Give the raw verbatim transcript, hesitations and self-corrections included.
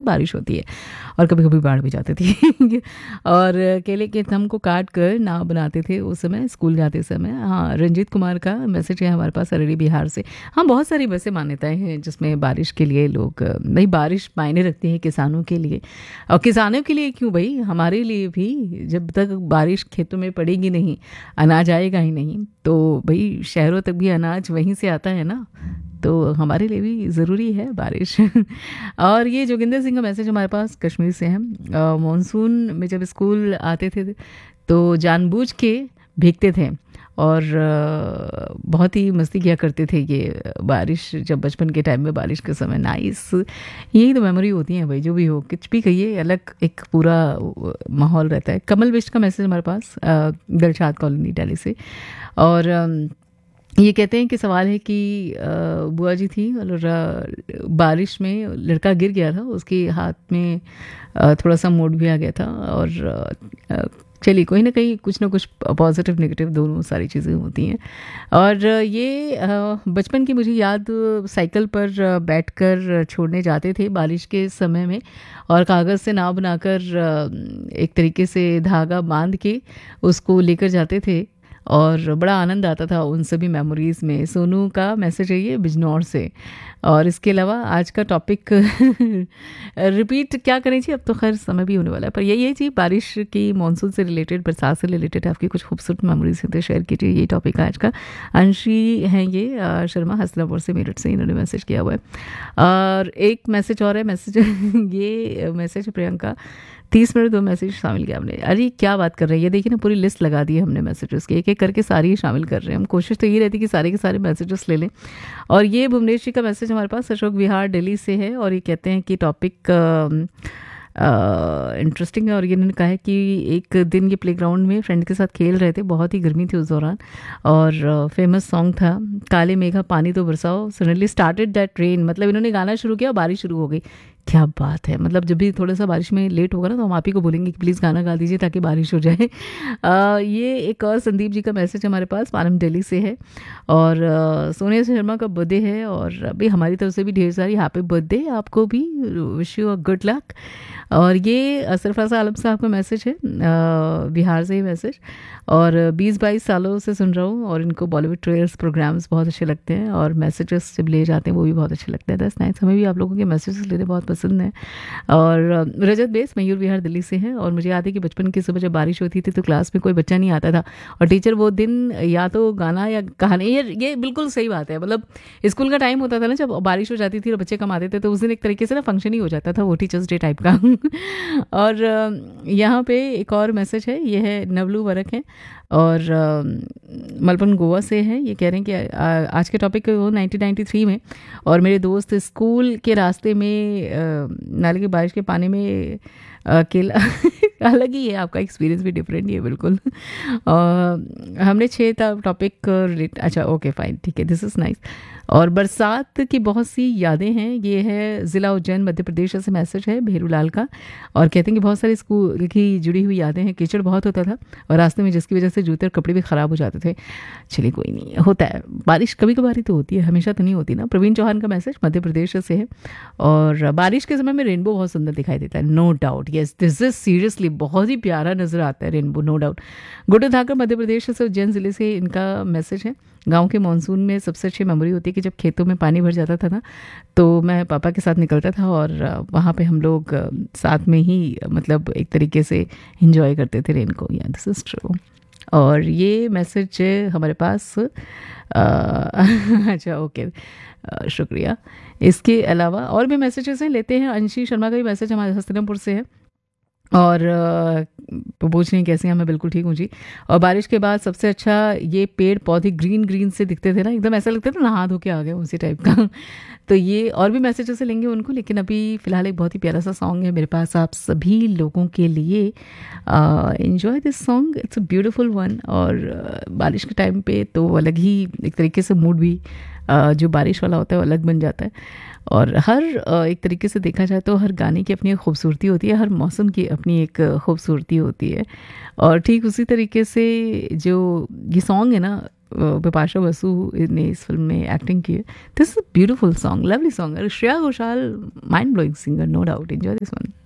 बारिश होती है और कभी कभी बाढ़ भी जाती थी और केले के थम को काट कर नाव बनाते थे उस समय स्कूल जाते समय। हाँ, रंजीत कुमार का मैसेज है हमारे पास अररी बिहार से। हाँ, बहुत सारी वैसे मान्यताएं हैं जिसमें बारिश के लिए लोग, नहीं, बारिश मायने रखती है किसानों के लिए। और किसानों के लिए क्यों भाई, हमारे लिए भी। जब तक बारिश खेतों में पड़ेगी नहीं, अनाज आएगा ही नहीं, तो भाई शहरों तक भी अनाज वहीं से आता है ना, तो हमारे लिए भी ज़रूरी है बारिश। और ये जोगिंदर सिंह का मैसेज हमारे पास कश्मीर से है। मॉनसून में जब स्कूल आते थे तो जानबूझ के भीगते थे और अ, बहुत ही मस्ती किया करते थे ये बारिश, जब बचपन के टाइम में बारिश के समय। नाइस, यही तो मेमोरी होती है भाई, जो भी हो, कुछ भी कहिए, अलग एक पूरा माहौल रहता है। कमल बिष्ट का मैसेज हमारे पास अ, दिलशाद कॉलोनी दिल्ली से। और अम, ये कहते हैं कि सवाल है कि अ, बुआ जी थी और अ, बारिश में लड़का गिर गया था, उसके हाथ में अ, थोड़ा सा मोड़ भी आ गया था। और अ, अ, चलिए, कोई ना कहीं कुछ ना कुछ पॉजिटिव नेगेटिव दोनों सारी चीज़ें होती हैं। और अ, ये अ, बचपन की मुझे याद, साइकिल पर अ, बैठकर छोड़ने जाते थे बारिश के समय में, और कागज़ से नाव बनाकर अ, एक तरीके से धागा बांध के उसको लेकर जाते थे और बड़ा आनंद आता था उन सभी मेमोरीज़ में। सोनू का मैसेज है ये बिजनौर से। और इसके अलावा आज का टॉपिक रिपीट क्या करें जी, अब तो खैर समय भी होने वाला है, पर यही है जी, बारिश की, मानसून से रिलेटेड, बरसात से रिलेटेड आपकी कुछ खूबसूरत मेमोरीज हैं तो शेयर कीजिए। ये टॉपिक है आज का। अंशी हैं ये अ, शर्मा हसनापुर से, मेरठ से, इन्होंने मैसेज किया हुआ है। और एक मैसेज और है, मैसेज ये मैसेज है प्रियंका, तीस मिनट दो मैसेज शामिल किया हमने। अरे क्या बात कर रहे हैं, ये देखिए ना, पूरी लिस्ट लगा दी है हमने मैसेजेस की, एक एक करके सारी ही शामिल कर रहे हैं हम। कोशिश तो ये रहती है कि सारे के सारे मैसेजेस ले लें। और ये भुवनेश जी का मैसेज हमारे पास अशोक विहार दिल्ली से है, और ये कहते हैं कि टॉपिक इंटरेस्टिंग है। और ये इन्होंने कहा है कि एक दिन ये प्लेग्राउंड में फ्रेंड के साथ खेल रहे थे, बहुत ही गर्मी थी उस दौरान, और फेमस सॉन्ग था काले मेघा पानी तो बरसाओ, सडनली स्टार्टेड दैट रेन। मतलब इन्होंने गाना शुरू किया और बारिश शुरू हो गई। क्या बात है, मतलब जब भी थोड़ा सा बारिश में लेट होगा ना तो हम आप ही को बोलेंगे कि प्लीज़ गाना गा दीजिए ताकि बारिश हो जाए। आ, ये एक और संदीप जी का मैसेज हमारे पास पानम दिल्ली से है। और आ, सोनिया शर्मा का बर्थडे है, और अभी हमारी तरफ से भी ढेर सारी हैप्पी बर्थडे आपको भी, wish you a good luck. और ये सरफराज आलम साहब का मैसेज है, आ, बिहार से ही मैसेज। और बीस बाईस सालों से सुन रहा हूँ और इनको बॉलीवुड ट्रेलर्स प्रोग्राम्स बहुत अच्छे लगते हैं, और मैसेजेस जब ले जाते हैं वो भी बहुत अच्छे लगते हैं। दैट्स नाइस, हमें भी आप लोगों के मैसेजेस लेने बहुत पसंद है। और रजत बेस मयूर विहार दिल्ली से है। और मुझे याद है कि बचपन की सुबह जब बारिश होती थी तो क्लास में कोई बच्चा नहीं आता था, और टीचर वो दिन या तो गाना या कहानी, ये ये बिल्कुल सही बात है। मतलब स्कूल का टाइम होता था ना, जब बारिश हो जाती थी और बच्चे कम आते थे, तो उस दिन एक तरीके से ना फंक्शन ही हो जाता था, वो टीचर्स डे टाइप का। और यहाँ पे एक और मैसेज है, ये है नवलू वरक है, और मलबन गोवा से है। ये कह रहे हैं कि आ, आज के टॉपिक वो नाइनटीन नाइंटी थ्री में, और मेरे दोस्त स्कूल के रास्ते में आ, नाले की बारिश के पानी में अकेला अलग ही है, आपका एक्सपीरियंस भी डिफरेंट ही है बिल्कुल। और हमने छः टॉपिक, अच्छा ओके फाइन, ठीक है, दिस इज़ नाइस। और बरसात की बहुत सी यादें हैं, ये है ज़िला उज्जैन मध्य प्रदेश से मैसेज है भेरूलाल का। और कहते हैं कि बहुत सारी स्कूल की जुड़ी हुई यादें हैं, कीचड़ बहुत होता था और रास्ते में, जिसकी वजह से जूते और कपड़े भी ख़राब हो जाते थे। चलिए कोई नहीं, होता है, बारिश कभी कभार तो होती है, हमेशा तो नहीं होती ना। प्रवीण चौहान का मैसेज मध्य प्रदेश से है। और बारिश के समय में रेनबो बहुत सुंदर दिखाई देता है, no doubt, yes this is seriously बहुत ही प्यारा नजर आता है rainbow, no doubt. Guddu धाकर Madhya Pradesh से उज्जैन जिले से इनका मैसेज है। गांव के मानसून में सबसे अच्छी मेमोरी होती है कि जब खेतों में पानी भर जाता था ना, तो मैं पापा के साथ निकलता था और वहाँ पे हम लोग साथ में ही, मतलब एक तरीके से एंजॉय करते थे रेन को। या दिस इज ट्रू। और ये मैसेज हमारे पास आ, अच्छा ओके, शुक्रिया। इसके अलावा और भी मैसेजेस हैं, लेते हैं। अंशी शर्मा का भी मैसेज हमारे हस्तिनापुर से है, और पूछ रही कैसे हैं, मैं बिल्कुल ठीक हूँ जी। और बारिश के बाद सबसे अच्छा ये पेड़ पौधे ग्रीन ग्रीन से दिखते थे ना, एकदम ऐसा लगता था नहा धो के आ गए उसी टाइप का। तो ये और भी मैसेज से लेंगे उनको, लेकिन अभी फ़िलहाल एक बहुत ही प्यारा सा सॉन्ग है मेरे पास आप सभी लोगों के लिए। Enjoy this song, it's a beautiful one. और uh, बारिश के टाइम पे तो अलग ही एक तरीके से मूड भी uh, जो बारिश वाला होता है वो अलग बन जाता है। और हर एक तरीके से देखा जाए तो हर गाने की अपनी एक खूबसूरती होती है, हर मौसम की अपनी एक खूबसूरती होती है। और ठीक उसी तरीके से जो ये सॉन्ग है ना, बिपाशा बसु ने इस फिल्म में एक्टिंग की है. This is a beautiful song, lovely song. Shreya Ghoshal, mind blowing singer, no doubt. Enjoy this one.